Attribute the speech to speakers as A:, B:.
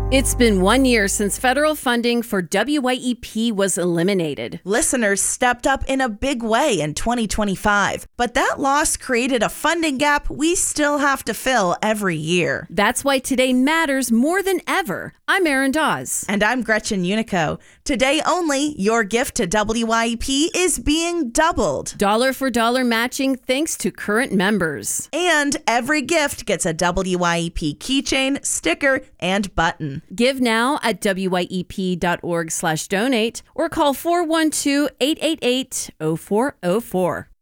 A: It's been 1 year since federal funding for WYEP was eliminated.
B: Listeners stepped up in a big way in 2025, but that loss created a funding gap we still have to fill every year.
A: That's why today matters more than ever. I'm Erin Dawes.
B: And I'm Gretchen Unico. Today only, your gift to WYEP is being doubled.
A: Dollar for dollar matching thanks to current members.
B: And every gift gets a WYEP keychain, sticker, and button.
A: Give now at wyep.org/donate or call 412-888-0404.